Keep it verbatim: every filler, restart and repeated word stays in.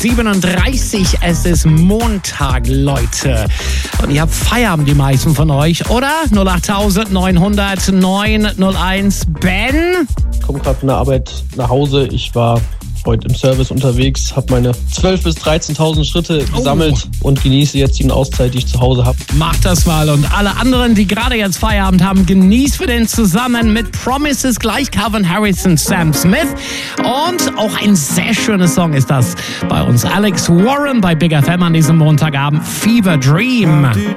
siebenunddreißig. Es ist Montag, Leute. Und ihr habt Feierabend, die meisten von euch, oder? null acht neunhundert neunhunderteins. Ben? Ich komme gerade von der Arbeit nach Hause. Ich war heute im Service unterwegs, habe meine zwölftausend bis dreizehntausend Schritte gesammelt oh. und genieße jetzt die Auszeit, die ich zu Hause habe. Macht das mal. Und alle anderen, die gerade jetzt Feierabend haben, genießt wir den zusammen mit Promises, gleich Calvin Harris und Sam Smith. Und auch ein sehr schöner Song ist das bei uns. Alex Warren bei Big F M an diesem Montagabend. Fever Dream.